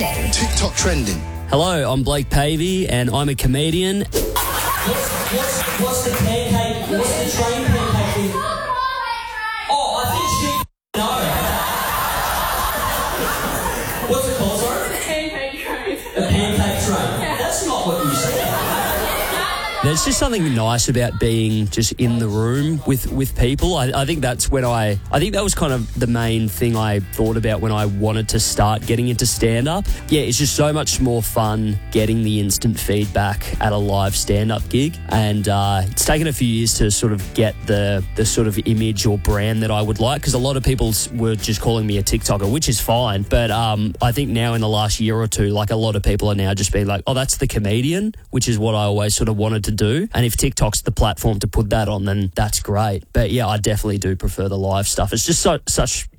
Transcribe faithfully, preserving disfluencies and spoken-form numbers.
trending. TikTok trending. Hello, I'm Blake Pavey, and I'm a comedian. What's, what's, what's the pancake? What's the train pancake thing? Oh, I think she knows. What's it called, sorry? A pancake train. A pancake train. That's not what you said. There's just something nice about being just in the room with, with people. I, I think that's when I... I think that was kind of the main thing I thought about when I wanted to start getting into stand-up. Yeah, it's just so much more fun getting the instant feedback at a live stand-up gig. And uh, it's taken a few years to sort of get the, the sort of image or brand that I would like, because a lot of people were just calling me a TikToker, which is fine. But um, I think now in the last year or two, like a lot of people are now just being like, oh, that's the comedian, which is what I always sort of wanted to do. And if TikTok's the platform to put that on, then that's great. But yeah, I definitely do prefer the live stuff. It's just so, such